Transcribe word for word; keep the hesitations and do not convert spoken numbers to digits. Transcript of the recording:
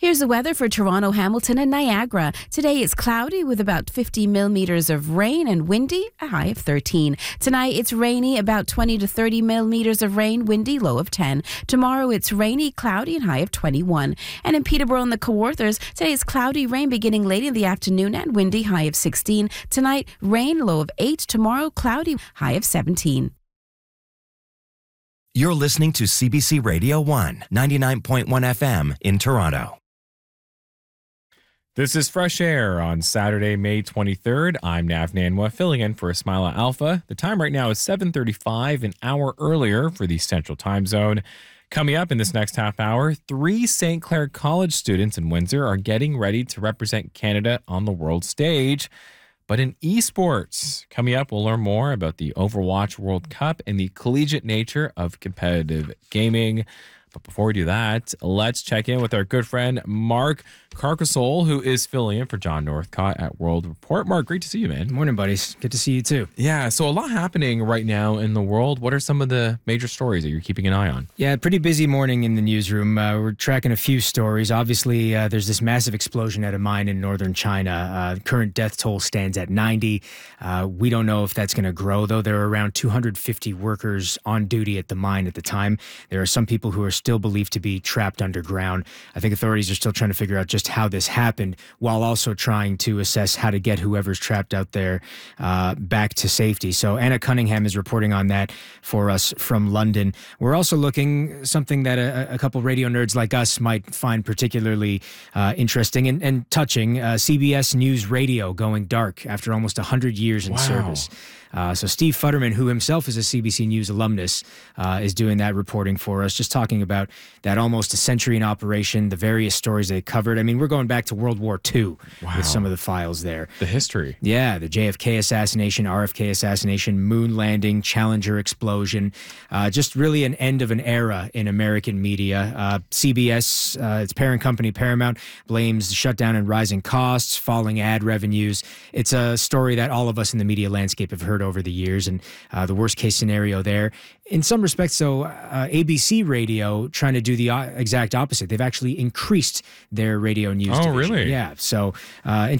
Here's the weather for Toronto, Hamilton, and Niagara. Today it's cloudy with about fifty millimeters of rain and windy, a high of thirteen. Tonight it's rainy, about twenty to thirty millimeters of rain, windy, low of ten. Tomorrow it's rainy, cloudy, and high of twenty-one. And in Peterborough and the Kawarthas, today it's cloudy, rain beginning late in the afternoon and windy, high of sixteen. Tonight, rain, low of eight. Tomorrow, cloudy, high of seventeen. You're listening to C B C Radio one, ninety-nine point one F M in Toronto. This is Fresh Air on Saturday, May twenty-third. I'm Nav Nanwa, filling in for Ismaila Alpha. The time right now is seven thirty-five, an hour earlier for the Central Time Zone. Coming up in this next half hour, three Saint Clair College students in Windsor are getting ready to represent Canada on the world stage. But in esports, coming up, we'll learn more about the Overwatch World Cup and the collegiate nature of competitive gaming. But before we do that, let's check in with our good friend Mark Carcassole, who is filling in for John Northcott at World Report. Mark, great to see you, man. Morning, buddies. Good to see you, too. Yeah, so a lot happening right now in the world. What are some of the major stories that you're keeping an eye on? Yeah, pretty busy morning in the newsroom. Uh, we're tracking a few stories. Obviously, uh, there's this massive explosion at a mine in northern China. Uh, current death toll stands at ninety. Uh, we don't know if that's going to grow, though. There are around two hundred fifty workers on duty at the mine at the time. There are some people who are still believed to be trapped underground. I think authorities are still trying to figure out just how this happened, while also trying to assess how to get whoever's trapped out there uh, back to safety. So Anna Cunningham is reporting on that for us from London. We're also looking something that a, a couple radio nerds like us might find particularly uh, interesting and, and touching. Uh, C B S News Radio going dark after almost one hundred years in Wow. service. Uh, so Steve Futterman, who himself is a C B C News alumnus, uh, is doing that reporting for us, just talking about that almost a century in operation, the various stories they covered. I mean, we're going back to World War Two Wow. with some of the files there. The history. Yeah, the J F K assassination, R F K assassination, moon landing, Challenger explosion. Uh, just really an end of an era in American media. Uh, C B S, uh, its parent company Paramount, blames the shutdown and rising costs, falling ad revenues. It's a story that all of us in the media landscape have heard over the years, and uh, the worst case scenario there. In some respects, though, uh, A B C Radio trying to do the uh, exact opposite. They've actually increased their radio news Oh, division. really? Yeah. So uh,